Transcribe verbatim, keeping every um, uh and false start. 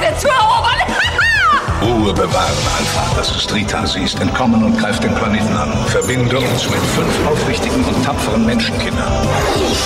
zu erobern. Ruhe bewahren, Alpha. Das ist Rita. Sie ist entkommen und greift den Planeten an. Verbinde uns mit fünf aufrichtigen und tapferen Menschenkindern.